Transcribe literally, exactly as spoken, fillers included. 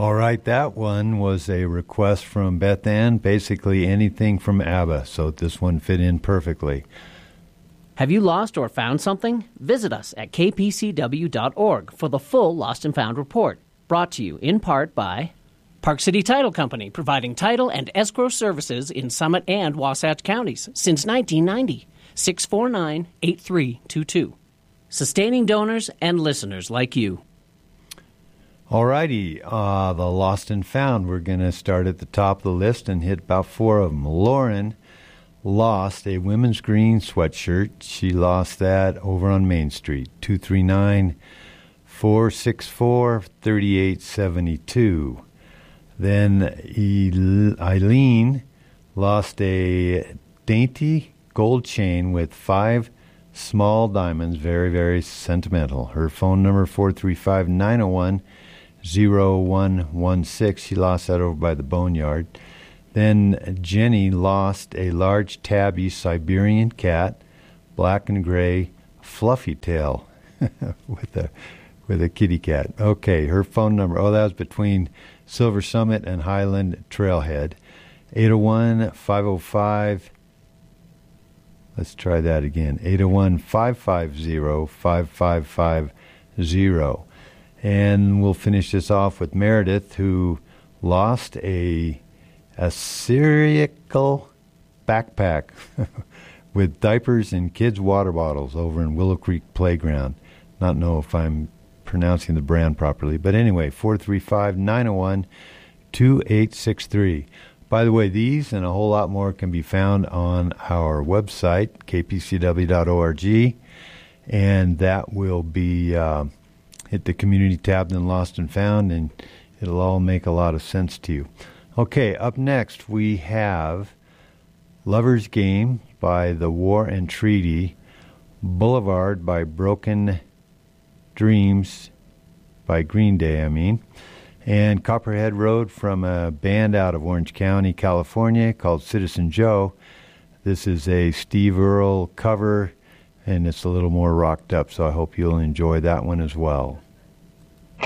All right, that one was a request from Beth Ann, basically anything from ABBA, so this one fit in perfectly. Have you lost or found something? Visit us at k p c w dot org for the full Lost and Found report, brought to you in part by Park City Title Company, providing title and escrow services in Summit and Wasatch counties since nineteen ninety. six four nine, eight three two two. Sustaining donors and listeners like you. All righty, uh, the Lost and Found. We're going to start at the top of the list and hit about four of them. Lauren lost a women's green sweatshirt. She lost that over on Main Street, two three nine, four six four, three eight seven two. Then Eileen lost a dainty gold chain with five small diamonds, very, very sentimental. Her phone number, four three five, nine zero one, zero one one six. She lost that over by the Boneyard. Then Jenny lost a large tabby Siberian cat, black and gray, fluffy tail with a with a kitty cat. Okay, her phone number, oh, that was between Silver Summit and Highland Trailhead, eight zero one, five zero five. Let's try that again, eight zero one, five five zero, five five five zero. And we'll finish this off with Meredith, who lost a a Syriacal backpack with diapers and kids' water bottles over in Willow Creek Playground. Not know if I'm pronouncing the brand properly. But anyway, four three five, nine zero one, two eight six three. By the way, these and a whole lot more can be found on our website, k p c w dot org. And that will be... Uh, hit the community tab, then Lost and Found, and it'll all make a lot of sense to you. Okay, up next we have Lover's Game by The War and Treaty, Boulevard by Broken Dreams by Green Day, I mean, and Copperhead Road from a band out of Orange County, California called Citizen Joe. This is a Steve Earle cover, and it's a little more rocked up, so I hope you'll enjoy that one as well.